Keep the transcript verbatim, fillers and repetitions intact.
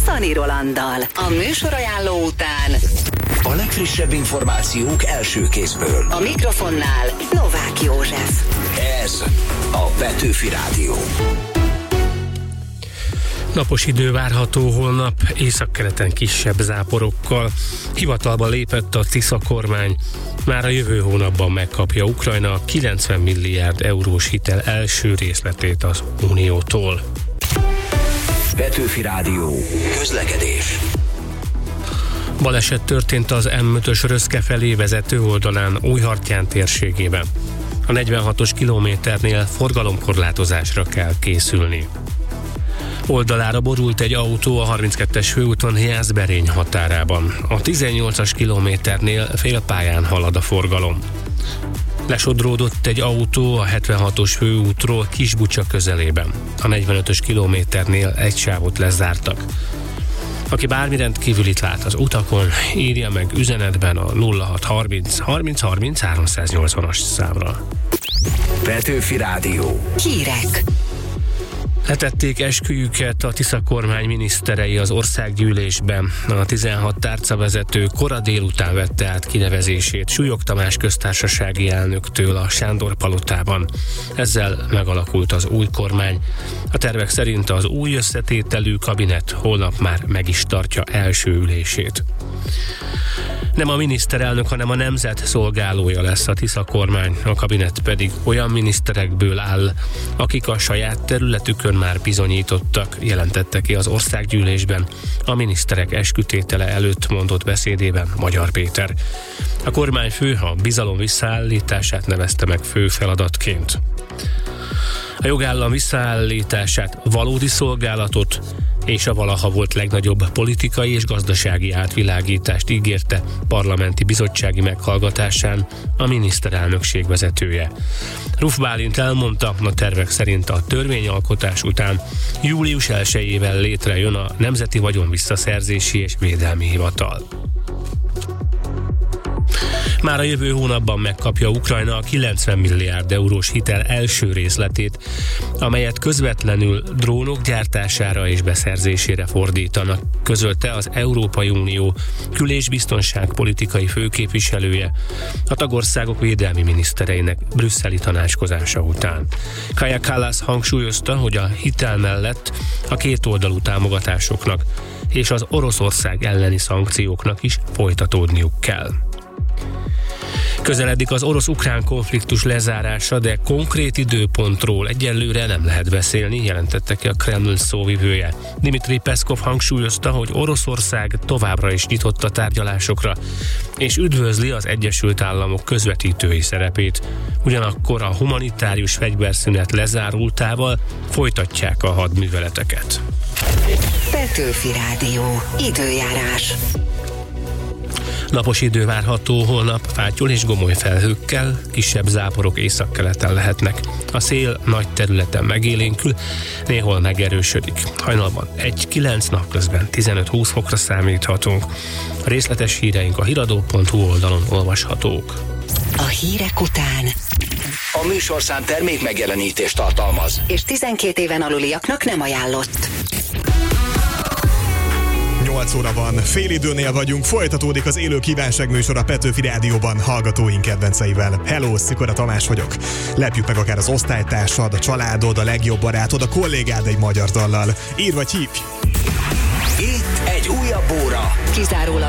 Szani Rolanddal. A műsorajánló után a legfrissebb információk első kézből. A mikrofonnál Novák József. Ez a Petőfi Rádió. Napos idő várható holnap, északkeleten kisebb záporokkal. Hivatalba lépett a Tisza kormány. Már a jövő hónapban megkapja Ukrajna a kilencven milliárd eurós hitel első részletét az Uniótól. Petőfi Rádió. Közlekedés. Baleset történt az M ötös Röszke felé vezető oldalán Újhartyán térségében. A negyvenhatos kilométernél forgalomkorlátozásra kell készülni. Oldalára borult egy autó a harminckettes főúton Jászberény határában. A tizennyolcas kilométernél félpályán halad a forgalom. Lesodródott egy autó a hetvenhatos főútról Kisbucsa közelében. A negyvenötös kilométernél egy sávot lezártak. Aki bármi rendkívülit lát az utakon, írja meg üzenetben a nulla hat harminc harminc harminc háromszáznyolcvanas számra. Petőfi Rádió. Hírek. Letették esküjüket a Tisza kormány miniszterei az országgyűlésben. A tizenhat tárcavezető kora délután vette át kinevezését Súlyog Tamás köztársasági elnöktől a Sándor palotában. Ezzel megalakult az új kormány. A tervek szerint az új összetételű kabinet holnap már meg is tartja első ülését. Nem a miniszterelnök, hanem a nemzet szolgálója lesz a Tisza kormány, a kabinet pedig olyan miniszterekből áll, akik a saját területükön már bizonyítottak, jelentette ki az országgyűlésben a miniszterek eskütétele előtt mondott beszédében Magyar Péter. A kormányfő a bizalom visszaállítását nevezte meg fő feladatként. A jogállam visszaállítását, valódi szolgálatot és a valaha volt legnagyobb politikai és gazdasági átvilágítást ígérte parlamenti bizottsági meghallgatásán a miniszterelnökség vezetője. Ruf Bálint elmondta, a tervek szerint a törvényalkotás után július elsejével létrejön a Nemzeti Vagyon Visszaszerzési és Védelmi Hivatal. Már a jövő hónapban megkapja Ukrajna a kilencven milliárd eurós hitel első részletét, amelyet közvetlenül drónok gyártására és beszerzésére fordítanak, közölte az Európai Unió kül- és biztonságpolitikai főképviselője a tagországok védelmi minisztereinek brüsszeli tanácskozása után. Kaja Kallas hangsúlyozta, hogy a hitel mellett a kétoldalú támogatásoknak és az Oroszország elleni szankcióknak is folytatódniuk kell. Közeledik az orosz-ukrán konfliktus lezárása, de konkrét időpontról egyelőre nem lehet beszélni, jelentette ki a Kreml szóvivője. Dmitri Peszkov hangsúlyozta, hogy Oroszország továbbra is nyitott a tárgyalásokra, és üdvözli az Egyesült Államok közvetítői szerepét. Ugyanakkor a humanitárius fegyverszünet lezárultával folytatják a hadműveleteket. Petőfi Rádió. Időjárás. Napos idő várható holnap, fátyol és gomoly felhőkkel, kisebb záporok északkeleten lehetnek. A szél nagy területen megélénkül, néhol megerősödik. Hajnalban egy kilenc, napközben tizenöt-húsz fokra számíthatunk. A részletes híreink a híradó pont hu oldalon olvashatók. A hírek után A műsorszám termék megjelenítést tartalmaz, és tizenkét éven aluliaknak nem ajánlott. nyolc óra van, fél időnél vagyunk, folytatódik az élő kívánságműsor a Petőfi Rádióban hallgatóink kedvenceivel. Hello, Szikora Tamás vagyok. Lepjük meg akár az osztálytársad, a családod, a legjobb barátod, a kollégád egy magyar dallal. Írj vagy hívj!